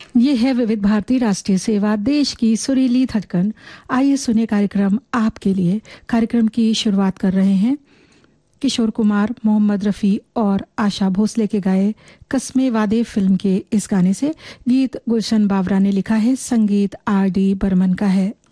ये है विविध भारती राष्ट्रीय सेवा, देश की सुरीली धड़कन। आइए सुने कार्यक्रम आपके लिए। कार्यक्रम की शुरुआत कर रहे हैं किशोर कुमार, मोहम्मद रफ़ी और आशा भोसले के गाए कस्मे वादे फिल्म के इस गाने से। गीत गुलशन बावरा ने लिखा है, संगीत आर डी बर्मन का है।